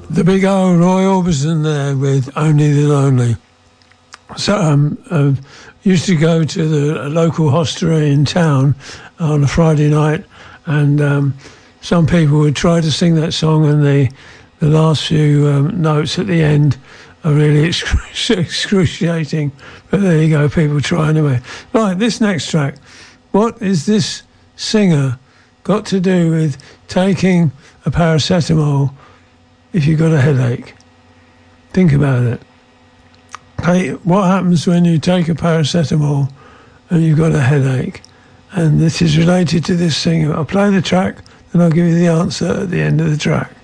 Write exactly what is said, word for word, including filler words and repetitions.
The big old Roy Orbison there with Only the Lonely. So um, uh, used to go to the local hostelry in town on a Friday night, and um, some people would try to sing that song, and the the last few um, notes at the end are really excru- excruciating. But there you go, people try anyway. Right, this next track. What is this singer got to do with taking a paracetamol if you've got a headache? Think about it. Hey, what happens when you take a paracetamol and you've got a headache? And this is related to this singer. I'll play the track, then I'll give you the answer at the end of the track.